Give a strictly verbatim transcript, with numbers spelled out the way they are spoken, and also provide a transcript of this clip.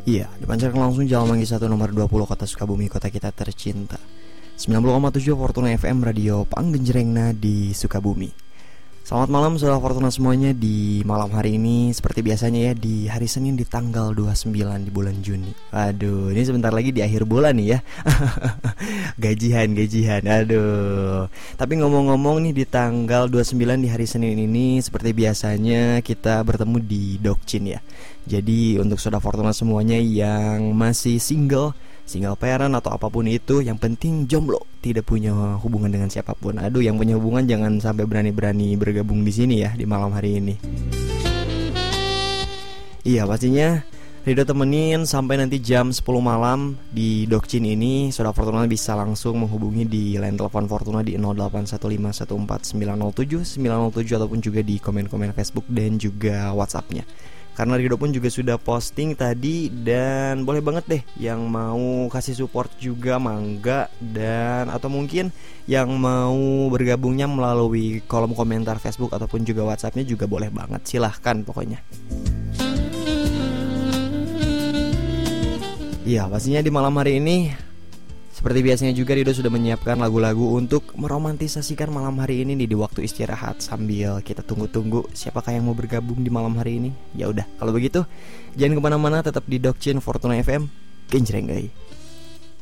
Iya, dipancarkan langsung Jalan Mangga satu nomor dua puluh Kota Sukabumi, kota kita tercinta. sembilan puluh koma tujuh Fortuna F M, radio Panggenjrengna di Sukabumi. Selamat malam saudara Fortuna semuanya. Di malam hari ini seperti biasanya ya, di hari Senin di tanggal dua puluh sembilan di bulan Juni. Aduh, ini sebentar lagi di akhir bulan nih ya. Gajian, gajian, aduh. Tapi ngomong-ngomong nih, di tanggal dua puluh sembilan di hari Senin ini seperti biasanya kita bertemu di Dokcin ya. Jadi untuk saudara Fortuna semuanya yang masih single, single parent atau apapun itu, yang penting jomblo, tidak punya hubungan dengan siapapun. Aduh, yang punya hubungan jangan sampai berani-berani bergabung di sini ya di malam hari ini. Iya, pastinya Rido temenin sampai nanti jam sepuluh malam di Dokcin ini. Saudara Fortuna bisa langsung menghubungi di line telepon Fortuna di nol delapan satu lima satu empat sembilan nol tujuh sembilan nol tujuh ataupun juga di komen-komen Facebook dan juga WhatsApp-nya. Karena Rido pun juga sudah posting tadi, dan boleh banget deh yang mau kasih support juga mangga, dan atau mungkin yang mau bergabungnya melalui kolom komentar Facebook ataupun juga WhatsApp-nya juga boleh banget, silahkan pokoknya. Iya, pastinya di malam hari ini seperti biasanya juga Rido sudah menyiapkan lagu-lagu untuk meromantisasikan malam hari ini nih, di waktu istirahat sambil kita tunggu-tunggu siapakah yang mau bergabung di malam hari ini. Ya udah, kalau begitu jangan kemana-mana, tetap di Dokcin Fortuna F M, Genjreng euy.